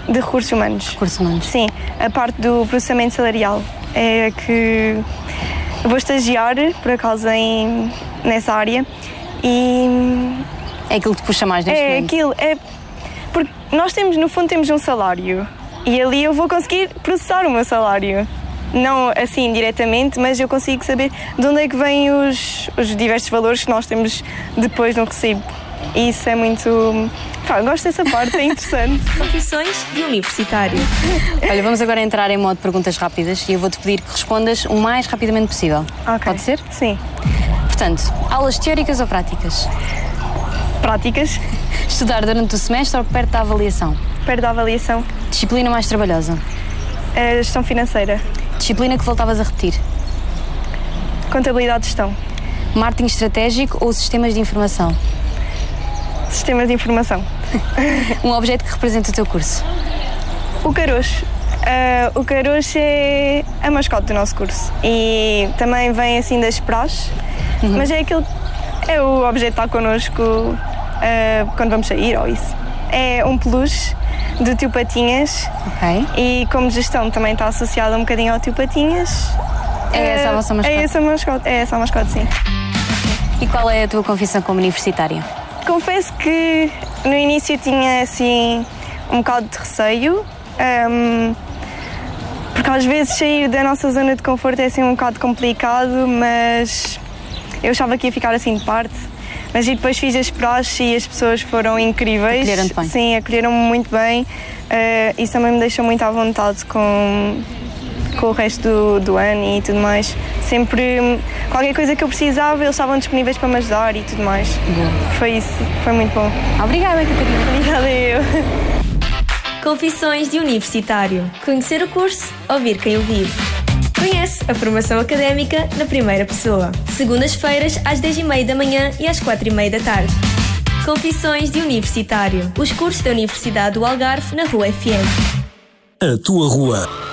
De recursos humanos. Recursos humanos. Sim, a parte do processamento salarial. É que eu vou estagiar, por acaso, nessa área e... É aquilo que te puxa mais neste momento? Porque nós no fundo temos um salário e ali eu vou conseguir processar o meu salário. Não assim diretamente, mas eu consigo saber de onde é que vêm os diversos valores que nós temos depois no recibo. E isso é muito... eu gosto dessa parte, é interessante. Confissões de universitário. Olha, vamos agora entrar em modo perguntas rápidas e eu vou-te pedir que respondas o mais rapidamente possível. Okay. Pode ser? Sim. Portanto, aulas teóricas ou práticas? Práticas. Estudar durante o semestre ou perto da avaliação? Perto da avaliação. Disciplina mais trabalhosa? A gestão financeira. Disciplina que voltavas a repetir? Contabilidade de gestão. Marketing estratégico ou sistemas de informação? Sistemas de informação. Um objeto que representa o teu curso? O caroço. O caroço é a mascote do nosso curso. E também vem assim das praxes, mas é o objeto que está connosco quando vamos sair ou isso. É um peluche do Tio Patinhas. Ok. E como gestão também está associada um bocadinho ao Tio Patinhas. É essa a vossa mascote? É essa a mascote, sim. E qual é a tua confissão como universitária? Confesso que no início tinha assim um bocado de receio, porque às vezes sair da nossa zona de conforto é assim um bocado complicado, mas eu achava que ia ficar assim de parte. Mas e depois fiz as praxes e as pessoas foram incríveis. Acolheram-te bem? Sim, acolheram-me muito bem. Isso também me deixou muito à vontade com o resto do ano e tudo mais. Sempre, qualquer coisa que eu precisava, eles estavam disponíveis para me ajudar e tudo mais. Foi isso, foi muito bom. Obrigada, Catarina. Obrigada eu. Confissões de universitário. Conhecer o curso, ouvir quem o vive. Conhece a formação académica na primeira pessoa. Segundas-feiras às 10h30 da manhã e às 4h30 da tarde. Confissões de universitário. Os cursos da Universidade do Algarve na Rua FM. A tua rua.